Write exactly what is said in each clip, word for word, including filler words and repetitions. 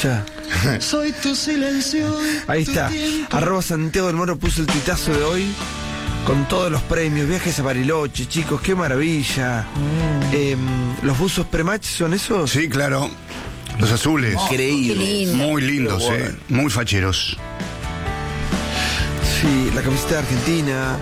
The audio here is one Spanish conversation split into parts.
Escucha. Soy tu silencio. Ahí está. Arroba Santiago del Moro puso el tuitazo de hoy con todos los premios. Viajes a Bariloche, chicos, qué maravilla. Mm. Eh, ¿Los buzos pre-match son esos? Sí, claro. Los azules. Oh, increíble. Lindo. Muy lindos, Pero eh. bueno. Muy facheros. Sí, la camiseta de Argentina.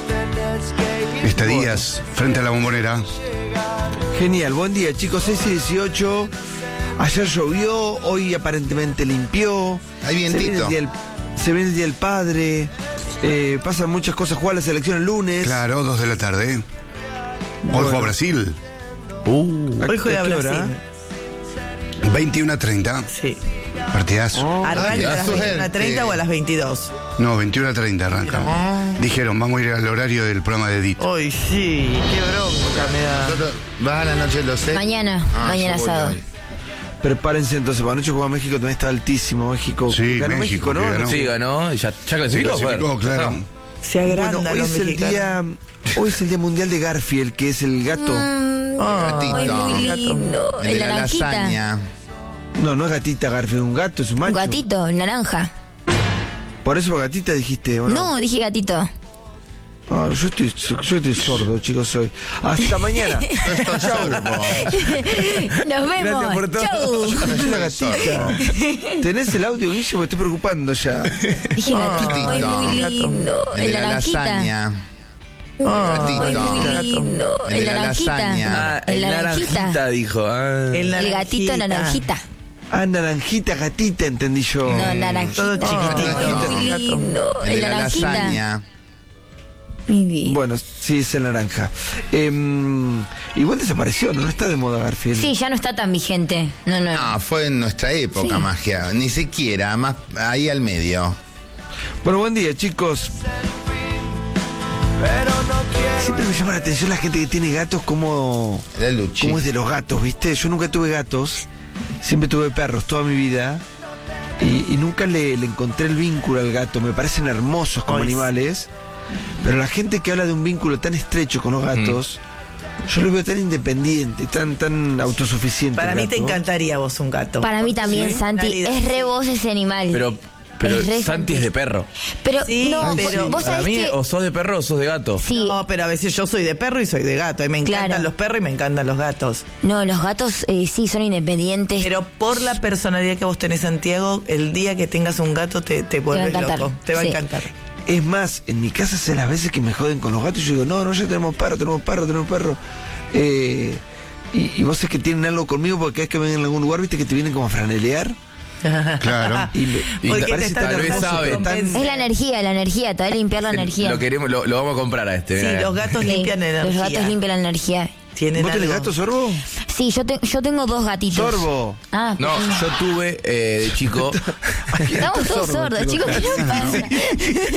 Estadías frente a la Bombonera. Genial, buen día, chicos. seis y dieciocho. Ayer llovió, hoy aparentemente limpió. Hay vientito. Se viene el día del, se viene el día del padre. Eh, pasan muchas cosas. Juega la selección el lunes. Claro, dos de la tarde. Hoy Bueno. juega Brasil. Uh, Hoy juega ¿a qué hora? Brasil. veintiuno a treinta. Sí. Partidazo. ¿Arranca Ay, a las suerte. veintiuno treinta o a las veintidós? No, veintiuno a treinta arrancamos. Dijeron, vamos a ir al horario del programa de Edith. Hoy sí, qué bronca me da. Nosotros- ¿Vas a la noche lo sé? Mañana, Ah, mañana yo voy sábado. hoy. Prepárense entonces, para anoche juega México, también está altísimo. México. Sí, Ganó México, México, que ¿no? ganó. Sí, ganó. Ya, ya Se clasificó. clasificó, Fer. claro. Se agrandan Bueno, hoy los es el mexicanos. día. Hoy es el día mundial de Garfield, que es el gato. Mm, Ah, Gatito. ay, muy lindo. El El de la naranjita. lasaña. No, no es gatita Garfield, un gato, es un macho. Un gatito, el naranja. Por eso gatita dijiste, ¿o no? No, dije gatito. Ah, yo, estoy, yo estoy sordo, chicos, hoy. Hasta mañana. Chau. Nos Gracias vemos. por todo. Chau. Es una gatita. ¿Tenés el audio, Guille? Me estoy preocupando ya. Dije gatito. Ay, muy lindo. El El de la naranjita. lasaña. Ay, Gatito. muy lindo. El El de la naranjita. lasaña. Ah, El el naranjita. naranjita dijo. Ah. El El gatito naranjita. Ah, naranjita, gatita, entendí yo. No, naranjita. Todo chiquitito. Ay, muy lindo. El El de la naranjita. lasaña. Mi vida. Bueno, sí, es el naranja. Em, igual desapareció, ¿no? No está de moda Garfield. Sí, ya no está tan vigente. No, no. No, fue en nuestra época Sí. magia. Ni siquiera, más ahí al medio. Bueno, buen día, chicos. Siempre me llama la atención la gente que tiene gatos, como, La Luchi. como es de los gatos, ¿viste? Yo nunca tuve gatos, siempre tuve perros toda mi vida. Y, y nunca le, le encontré el vínculo al gato. Me parecen hermosos como Ay, animales. Pero la gente que habla de un vínculo tan estrecho con los gatos, yo lo veo tan independiente, tan, tan autosuficiente. Para el mí te gato. encantaría vos un gato. Para mí también, Sí, Santi. realidad. Es re vos ese animal. Pero, pero Es re Santi es de perro. Pero Sí, no, pero vos, vos Para sabés mí, que... o sos de perro o sos de gato. Sí, No, pero a veces yo soy de perro y soy de gato. Y me encantan Claro. los perros y me encantan los gatos. no, los gatos eh, sí son independientes. Pero por la personalidad que vos tenés, Santiago, el día que tengas un gato te, te va a vuelves encantar. loco. Te va Sí. a encantar. Es más, en mi casa se las veces que me joden con los gatos, yo digo, no, no, ya tenemos perro, tenemos perro, tenemos perro. Eh, y, y vos es que tienen algo conmigo porque cada vez que ven en algún lugar, viste que te vienen como a franelear. Claro. Y, me, y Porque me te parece están tan tal vez hermoso, sabe. pero tan- Es la energía, la energía, te va a limpiar la energía. Lo queremos, lo, lo vamos a comprar a este. Sí, mirá. los gatos Sí, limpian energía. Los gatos limpian la energía. Tienen ¿Vos tenés algo. gato, Sorbo? Sí, yo, te- yo tengo dos gatitos. Sorbo. Ah, No, yo tuve eh, de chico. estamos todos sordos, chicos. ¿Qué nos pasa?